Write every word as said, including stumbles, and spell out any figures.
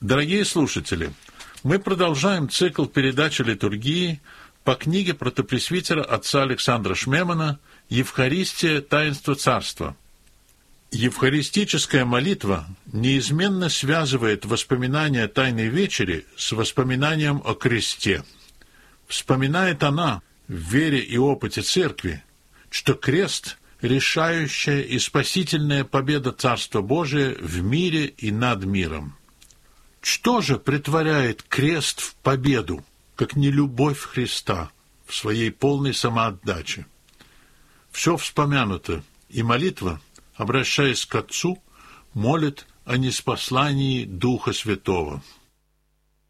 Дорогие слушатели, мы продолжаем цикл передач о литургии по книге протопресвитера отца Александра Шмемана «Евхаристия. Таинство Царства». Евхаристическая молитва неизменно связывает воспоминания Тайной Вечери с воспоминанием о кресте. Вспоминает она в вере и опыте Церкви, что крест – решающая и спасительная победа Царства Божия в мире и над миром. Что же претворяет крест в победу, как не любовь Христа в своей полной самоотдаче? Все вспомянуто, и молитва, обращаясь к Отцу, молит о ниспослании Духа Святого.